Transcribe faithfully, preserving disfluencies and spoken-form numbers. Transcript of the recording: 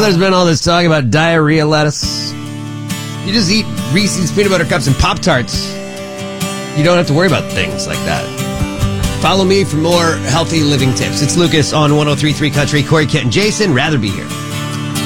there's been all this talk about diarrhea lettuce. You just eat Reese's peanut butter cups and Pop-Tarts. You don't have to worry about things like that. Follow me for more healthy living tips. It's Lucas on one oh three point three Country. Corey, Kent, and Jason. Rather be here.